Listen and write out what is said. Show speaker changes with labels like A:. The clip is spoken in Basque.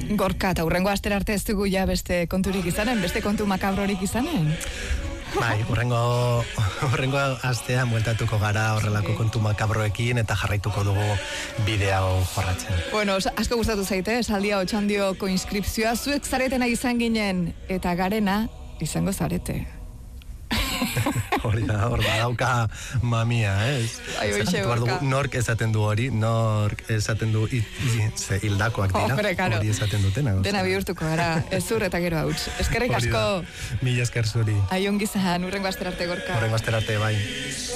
A: Gorka, eta hurrengo astera arte ez dugu ja beste konturik izanen, beste kontu makabrorik izanen?
B: Bai, hurrengo astean bueltatuko gara horrelako kontu makabroekin eta jarraituko dugu bidea jorratzen.
A: Bueno, asko gustatu zaite, esaldia Otxandioko inskripzioa, zuek zaretena izan ginen, eta garena izango zarete.
B: Hor badauka mamia, ez? Nork esaten du hori, nork esaten du hildakoak dira, hori esaten dutena.
A: Dena bihurtuko gara, ez zur eta gero hauts. Eskerrik asko.
B: Mila esker zuri.
A: Aion gizan, hurrengo asterarte Gorka.
B: Hurrengo asterarte, bai.